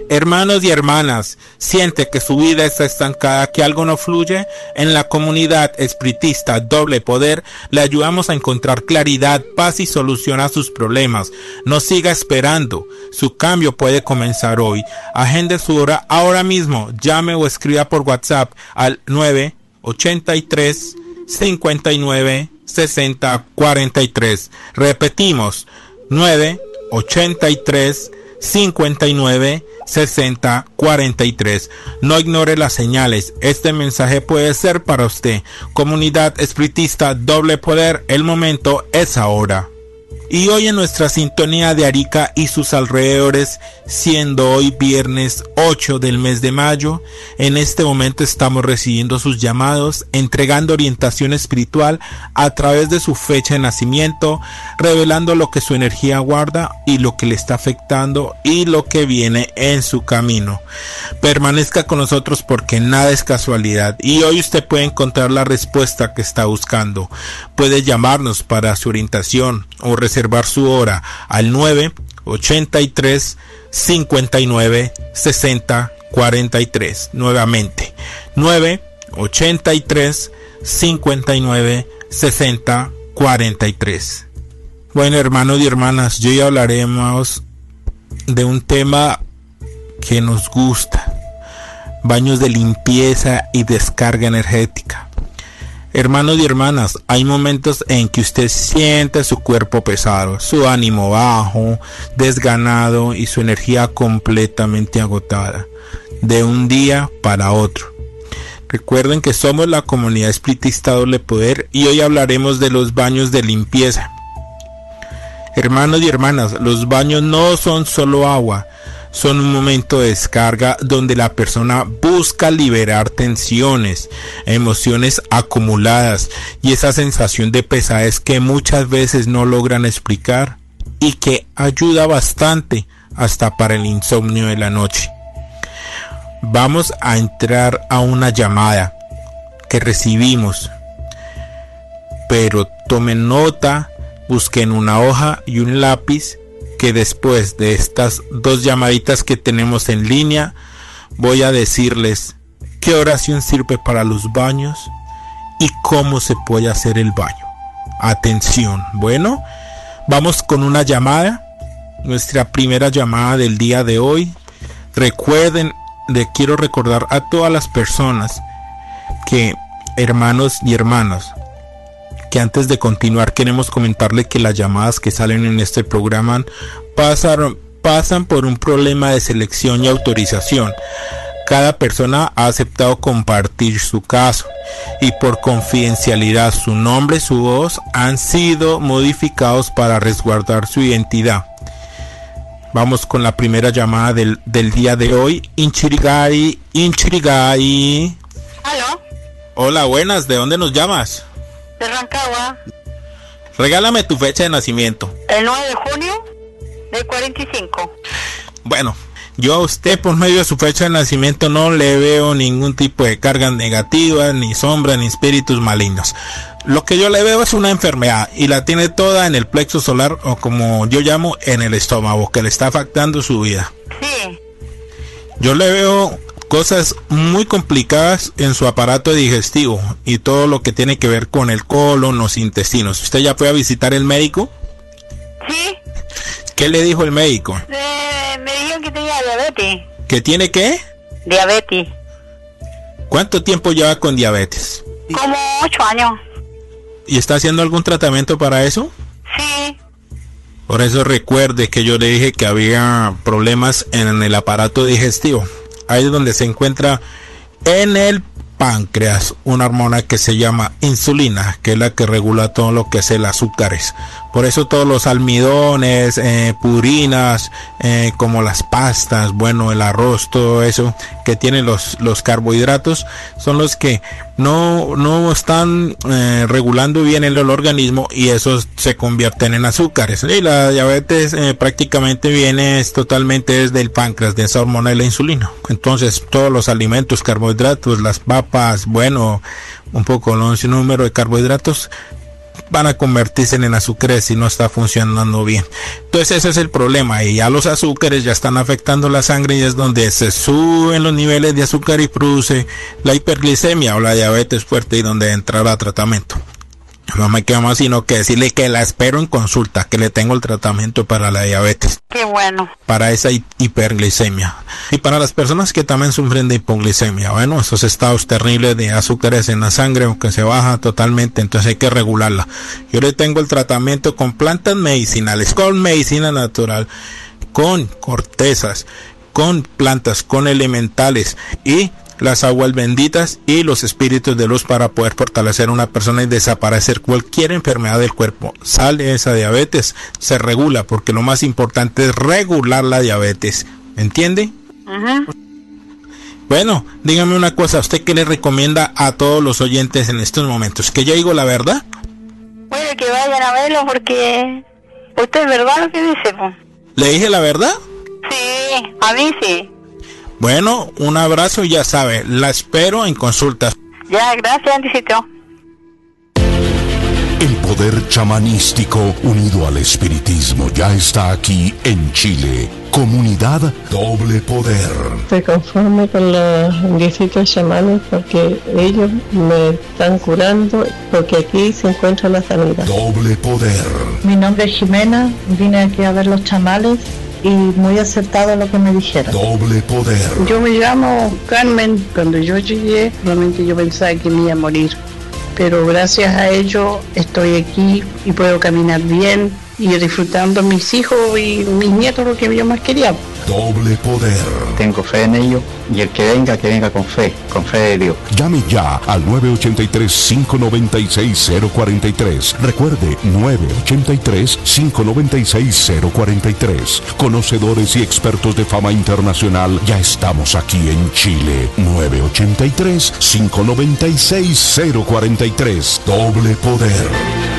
Hermanos y hermanas, ¿siente que su vida está estancada, que algo no fluye? En la comunidad espiritista Doble Poder le ayudamos a encontrar claridad, paz y solución a sus problemas. No siga esperando, su cambio puede comenzar hoy. Agende su hora ahora mismo, llame o escriba por WhatsApp al 983 59 60 43. Repetimos, 983 59 60 43. No ignore las señales. Este mensaje puede ser para usted. Comunidad espiritista Doble Poder, el momento es ahora. Y hoy en nuestra sintonía de Arica y sus alrededores, siendo hoy viernes 8 del mes de mayo, en este momento estamos recibiendo sus llamados, entregando orientación espiritual a través de su fecha de nacimiento, revelando lo que su energía guarda y lo que le está afectando y lo que viene en su camino. Permanezca con nosotros porque nada es casualidad y hoy usted puede encontrar la respuesta que está buscando. Puede llamarnos para su orientación o reservar su hora al 983 59 60 43. Nuevamente 983 59 60 43. Bueno, hermanos y hermanas, hoy hablaremos de un tema que nos gusta: baños de limpieza y descarga energética. Hermanos y hermanas, hay momentos en que usted siente su cuerpo pesado, su ánimo bajo, desganado y su energía completamente agotada de un día para otro. Recuerden que somos la comunidad espiritista Doble Poder y hoy hablaremos de los baños de limpieza. Hermanos y hermanas, los baños no son solo agua, son un momento de descarga donde la persona busca liberar tensiones, emociones acumuladas y esa sensación de pesadez que muchas veces no logran explicar y que ayuda bastante hasta para el insomnio de la noche. Vamos a entrar a una llamada que recibimos, pero tomen nota, busquen una hoja y un lápiz, que después de estas dos llamaditas que tenemos en línea voy a decirles qué oración sirve para los baños y cómo se puede hacer el baño. Atención, bueno, vamos con una llamada, nuestra primera llamada del día de hoy. Recuerden, quiero recordar a todas las personas que, hermanos y hermanas, que antes de continuar queremos comentarle que las llamadas que salen en este programa pasan por un problema de selección y autorización. Cada persona ha aceptado compartir su caso y por confidencialidad su nombre y su voz han sido modificados para resguardar su identidad. Vamos con la primera llamada del día de hoy. Inchirigai. ¿Aló? Hola, buenas, ¿de dónde nos llamas? De Rancagua. Regálame tu fecha de nacimiento. El 9 de junio del 45. Bueno, yo a usted por medio de su fecha de nacimiento no le veo ningún tipo de cargas negativas, ni sombras, ni espíritus malignos. Lo que yo le veo es una enfermedad y la tiene toda en el plexo solar, o como yo llamo, en el estómago, que le está afectando su vida. Sí. Yo le veo cosas muy complicadas en su aparato digestivo y todo lo que tiene que ver con el colon, los intestinos. ¿Usted ya fue a visitar el médico? Sí. ¿Qué le dijo el médico? Me dijeron que tenía diabetes. ¿Que tiene qué? Diabetes. ¿Cuánto tiempo lleva con diabetes? Como 8 años. ¿Y está haciendo algún tratamiento para eso? Sí. Por eso recuerde que yo le dije que había problemas en el aparato digestivo. Ahí es donde se encuentra en el páncreas una hormona que se llama insulina, que es la que regula todo lo que es el azúcares. Por eso todos los almidones, purinas, como las pastas, bueno, el arroz, todo eso que tienen los carbohidratos, son los que no están regulando bien el organismo y esos se convierten en azúcares. Y la diabetes prácticamente viene totalmente desde el páncreas, de esa hormona de la insulina. Entonces todos los alimentos, carbohidratos, las papas, bueno, un poco, no sé, número de carbohidratos, van a convertirse en azúcares si no está funcionando bien. Entonces ese es el problema, y ya los azúcares ya están afectando la sangre y es donde se suben los niveles de azúcar y produce la hiperglicemia o la diabetes fuerte y donde entrará tratamiento. No me queda más sino que decirle que la espero en consulta, que le tengo el tratamiento para la diabetes. Qué bueno. Para esa hiperglicemia. Y para las personas que también sufren de hipoglicemia, bueno, esos estados terribles de azúcares en la sangre, aunque se baja totalmente, entonces hay que regularla. Yo le tengo el tratamiento con plantas medicinales, con medicina natural, con cortezas, con plantas, con elementales y las aguas benditas y los espíritus de luz para poder fortalecer a una persona y desaparecer cualquier enfermedad del cuerpo. Sale esa diabetes, se regula, porque lo más importante es regular la diabetes. ¿Entiende? Bueno, dígame una cosa, ¿usted qué le recomienda a todos los oyentes en estos momentos? ¿Que yo digo la verdad? Bueno, que vayan a verlo porque usted es verdad lo que dice, pues. ¿Le dije la verdad? Sí, a mí sí. Bueno, un abrazo y ya sabe, la espero en consultas. Ya, gracias, Anticito. El poder chamanístico unido al espiritismo ya está aquí en Chile. Comunidad Doble Poder. Estoy conforme con los 18 chamanes porque ellos me están curando, porque aquí se encuentra la sanidad. Doble Poder. Mi nombre es Jimena, vine aquí a ver los chamales y muy acertado lo que me dijeron. Doble Poder. Yo me llamo Carmen. Cuando yo llegué, realmente yo pensaba que me iba a morir, pero gracias a ello estoy aquí y puedo caminar bien y disfrutando a mis hijos y mis nietos, lo que yo más quería. Doble Poder. Tengo fe en ello y el que venga con fe de Dios. Llame ya al 983-596-043. Recuerde, 983-596-043. Conocedores y expertos de fama internacional, ya estamos aquí en Chile. 983-596-043. Doble Poder.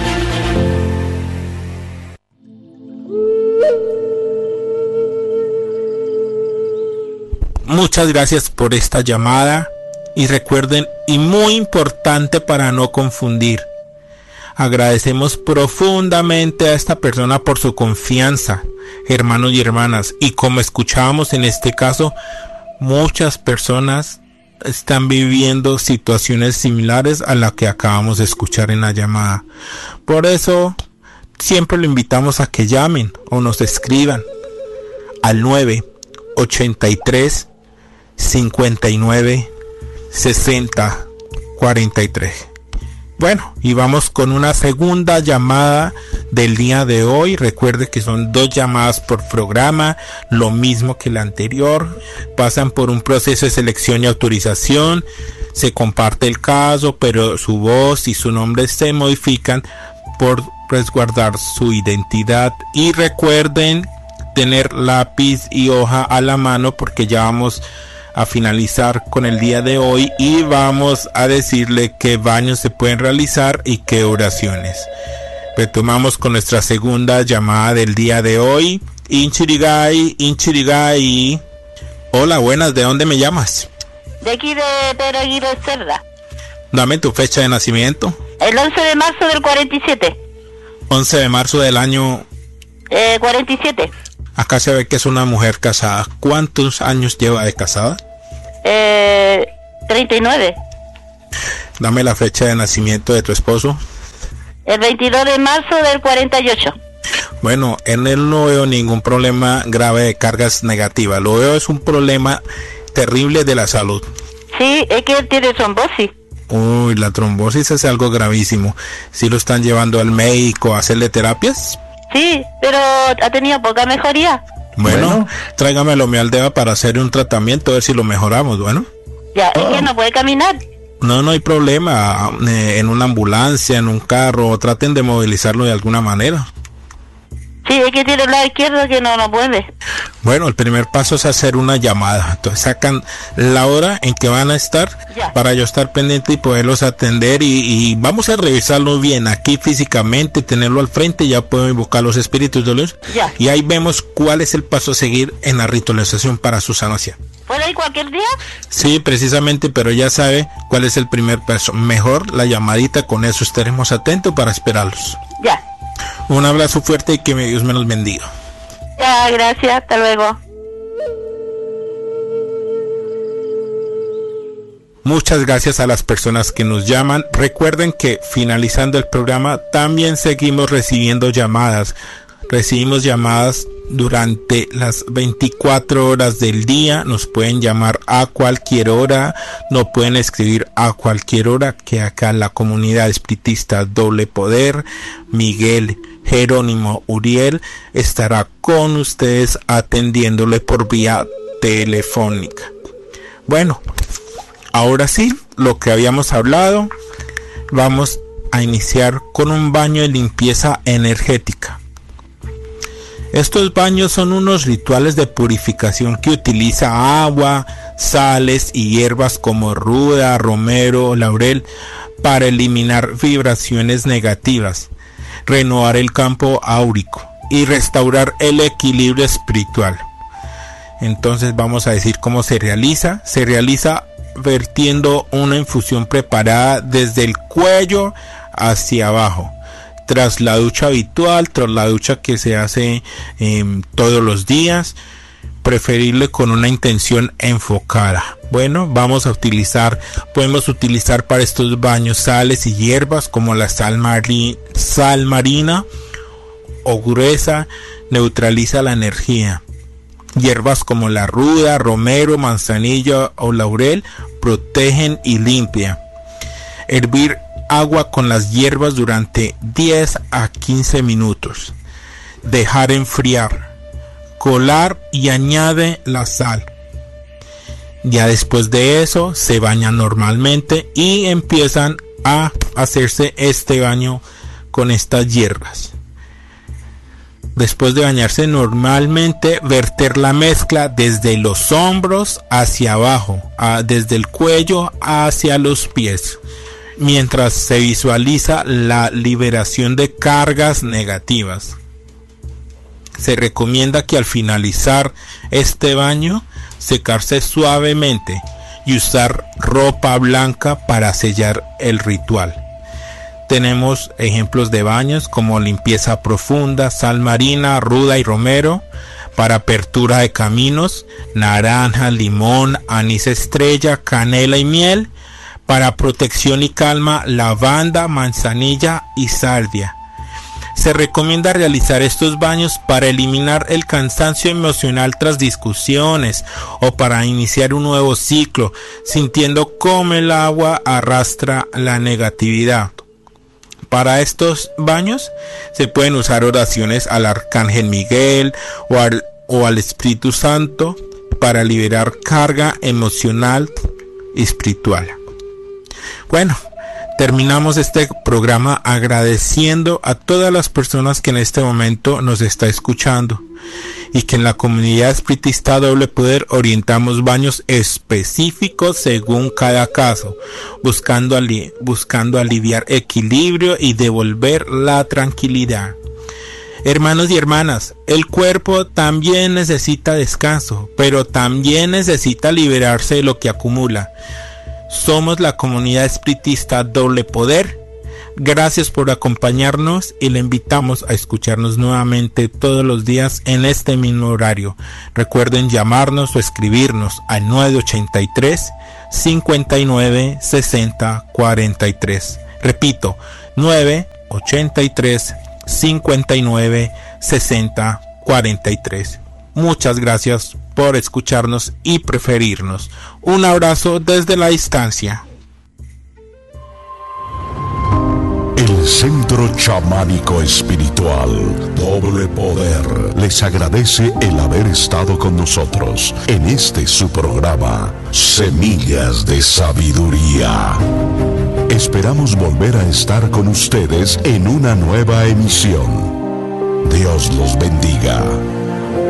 Muchas gracias por esta llamada y recuerden, y muy importante para no confundir, agradecemos profundamente a esta persona por su confianza, hermanos y hermanas, y como escuchábamos en este caso, muchas personas están viviendo situaciones similares a la que acabamos de escuchar en la llamada. Por eso siempre lo invitamos a que llamen o nos escriban al 983 59 60 43. Bueno, y vamos con una segunda llamada del día de hoy. Recuerde que son 2 llamadas por programa, lo mismo que la anterior. Pasan por un proceso de selección y autorización. Se comparte el caso, pero su voz y su nombre se modifican por resguardar su identidad. Y recuerden tener lápiz y hoja a la mano, porque ya vamos a finalizar con el día de hoy y vamos a decirle qué baños se pueden realizar y qué oraciones. Retomamos con nuestra segunda llamada del día de hoy. Inchirigay. Hola, buenas, ¿de dónde me llamas? De aquí de Pedro Aguirre Cerda. Dame tu fecha de nacimiento. El 11 de marzo del 47. 11 de marzo del año 47. Acá se ve que es una mujer casada. ¿Cuántos años lleva de casada? 39. Dame la fecha de nacimiento de tu esposo. El 22 de marzo del 48. Bueno, en él no veo ningún problema grave de cargas negativas. Lo veo es un problema terrible de la salud. Sí, es que él tiene trombosis. Uy, la trombosis es algo gravísimo. ¿Sí lo están llevando al médico a hacerle terapias? Sí, pero ha tenido poca mejoría. Bueno, tráigamelo mi aldea para hacer un tratamiento, a ver si lo mejoramos, bueno. Ya, es que no puede caminar. No hay problema, en una ambulancia, en un carro, traten de movilizarlo de alguna manera. Sí, es que tiene el lado izquierdo que no puede. Bueno, el primer paso es hacer una llamada. Entonces sacan la hora en que van a estar para yo estar pendiente y poderlos atender y vamos a revisarlo bien aquí físicamente, tenerlo al frente, ya puedo invocar los espíritus de luz y ahí vemos cuál es el paso a seguir en la ritualización para su sanación. ¿Puedo ir cualquier día? Sí, precisamente, pero ya sabe cuál es el primer paso. Mejor la llamadita, con eso estaremos atentos para esperarlos. Ya. Un abrazo fuerte y que Dios me los bendiga. Ya, gracias, hasta luego. Muchas gracias a las personas que nos llaman. Recuerden que finalizando el programa también seguimos recibiendo llamadas. Recibimos llamadas durante las 24 horas del día. Nos pueden llamar a cualquier hora, nos pueden escribir a cualquier hora, que acá la comunidad espiritista Doble Poder, Miguel Jerónimo Uriel, estará con ustedes atendiéndole por vía telefónica. Bueno, ahora sí, lo que habíamos hablado, vamos a iniciar con un baño de limpieza energética. Estos baños son unos rituales de purificación que utiliza agua, sales y hierbas como ruda, romero, laurel para eliminar vibraciones negativas, renovar el campo áurico y restaurar el equilibrio espiritual. Entonces vamos a decir cómo se realiza. Se realiza vertiendo una infusión preparada desde el cuello hacia abajo. Tras la ducha habitual, tras la ducha que se hace todos los días, preferible con una intención enfocada. Bueno, podemos utilizar para estos baños sales y hierbas como la sal marina o gruesa, neutraliza la energía. Hierbas como la ruda, romero, manzanilla o laurel protegen y limpian. Hervir agua con las hierbas durante 10 a 15 minutos. Dejar enfriar. Colar y añade la sal. Ya después de eso se bañan normalmente y empiezan a hacerse este baño con estas hierbas. Después de bañarse normalmente, verter la mezcla desde los hombros hacia abajo, desde el cuello hacia los pies, mientras se visualiza la liberación de cargas negativas. Se recomienda que al finalizar este baño, secarse suavemente y usar ropa blanca para sellar el ritual. Tenemos ejemplos de baños como limpieza profunda, sal marina, ruda y romero, para apertura de caminos, naranja, limón, anís estrella, canela y miel, para protección y calma, lavanda, manzanilla y salvia. Se recomienda realizar estos baños para eliminar el cansancio emocional tras discusiones o para iniciar un nuevo ciclo, sintiendo cómo el agua arrastra la negatividad. Para estos baños se pueden usar oraciones al Arcángel Miguel o al Espíritu Santo para liberar carga emocional y espiritual. Bueno, terminamos este programa agradeciendo a todas las personas que en este momento nos está escuchando y que en la comunidad espiritista Doble Poder orientamos baños específicos según cada caso, buscando aliviar equilibrio y devolver la tranquilidad. Hermanos y hermanas, el cuerpo también necesita descanso, pero también necesita liberarse de lo que acumula. Somos la comunidad espiritista Doble Poder. Gracias por acompañarnos y le invitamos a escucharnos nuevamente todos los días en este mismo horario. Recuerden llamarnos o escribirnos al 983 59 60 43. Repito, 983 59 60 43. Muchas gracias por escucharnos y preferirnos. Un abrazo desde la distancia. El Centro Chamánico Espiritual Doble Poder les agradece el haber estado con nosotros en este su programa Semillas de Sabiduría. Esperamos volver a estar con ustedes en una nueva emisión. Dios los bendiga.